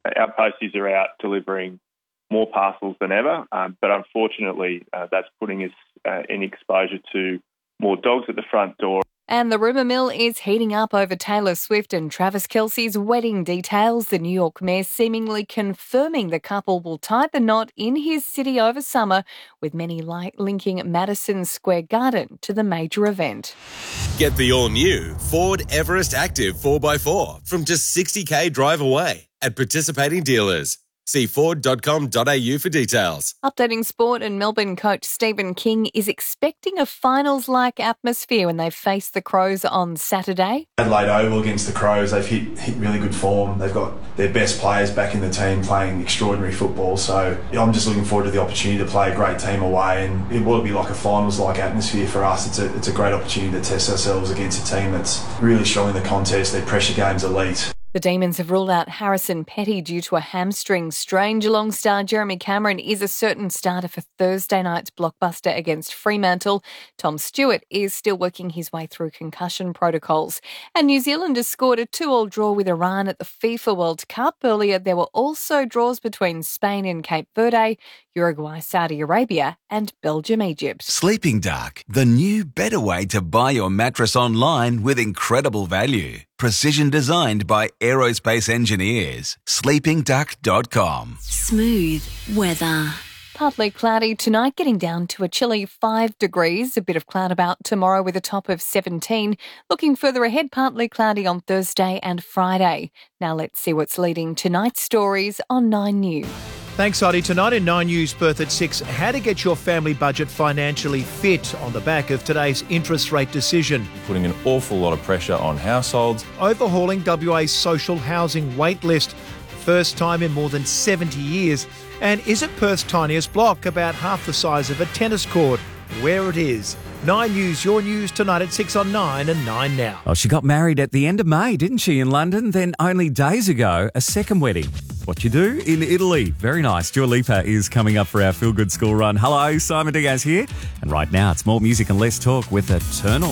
our posties are out delivering more parcels than ever, but unfortunately that's putting us in exposure to more dogs at the front door. And the rumour mill is heating up over Taylor Swift and Travis Kelce's wedding details. The New York mayor seemingly confirming the couple will tie the knot in his city over summer, with many linking Madison Square Garden to the major event. Get the all-new Ford Everest Active 4x4 from just $60,000 drive away at participating dealers. See Ford.com.au for details. Updating sport, and Melbourne coach Stephen King is expecting a finals-like atmosphere when they face the Crows on Saturday. Adelaide Oval against the Crows, they've hit really good form. They've got their best players back in the team playing extraordinary football. So I'm just looking forward to the opportunity to play a great team away, and it will be like a finals-like atmosphere for us. It's a great opportunity to test ourselves against a team that's really strong in the contest. Their pressure game's elite. The Demons have ruled out Harrison Petty due to a hamstring strain. Geelong star Jeremy Cameron is a certain starter for Thursday night's blockbuster against Fremantle. Tom Stewart is still working his way through concussion protocols. And New Zealand has scored a 2-2 draw with Iran at the FIFA World Cup. Earlier, there were also draws between Spain and Cape Verde, Uruguay, Saudi Arabia and Belgium, Egypt. Sleeping Dark, the new better way to buy your mattress online with incredible value. Precision designed by aerospace engineers. sleepingduck.com. Smooth weather. Partly cloudy tonight, getting down to a chilly 5 degrees. A bit of cloud about tomorrow with a top of 17. Looking further ahead, partly cloudy on Thursday and Friday. Now let's see what's leading tonight's stories on 9 News. Thanks, Adi. Tonight in 9 News, Perth at 6, how to get your family budget financially fit on the back of today's interest rate decision. Putting an awful lot of pressure on households. Overhauling WA's social housing wait list. First time in more than 70 years. And is it Perth's tiniest block, about half the size of a tennis court? Where it is. 9 News, your news tonight at 6 on 9 and 9 now. Oh, she got married at the end of May, didn't she, in London? Then only days ago, a second wedding. What you do in Italy. Very nice. Dua Lipa is coming up for our Feel Good School Run. Hello, Simon Diaz here. And right now, it's more music and less talk with Eternal.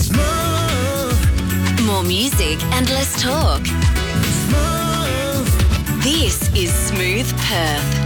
More music and less talk. This is Smooth Perth.